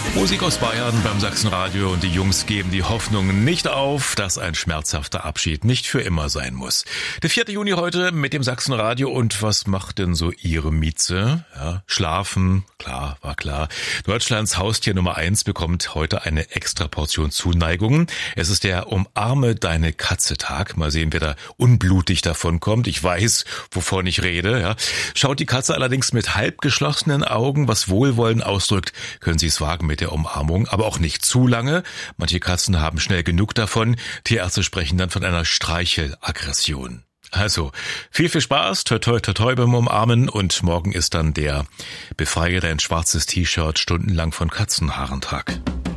Musik aus Bayern beim Sachsenradio und die Jungs geben die Hoffnung nicht auf, dass ein schmerzhafter Abschied nicht für immer sein muss. Der 4. Juni heute mit dem Sachsenradio und was macht denn so Ihre Mieze? Ja, schlafen, klar, war klar. Deutschlands Haustier Nummer 1 bekommt heute eine extra Portion Zuneigung. Es ist der Umarme deine Katze Tag. Mal sehen, wer da unblutig davon kommt. Ich weiß, wovon ich rede. Ja. Schaut die Katze allerdings mit halb geschlossenen Augen, was Wohlwollen ausdrückt, können Sie es wagen mit der Umarmung, aber auch nicht zu lange. Manche Katzen haben schnell genug davon. Tierärzte sprechen dann von einer Streichelaggression. Also, viel Spaß, toi toi toi toi beim Umarmen und morgen ist dann der Befreie dein schwarzes T-Shirt stundenlang von Katzenhaaren Tag.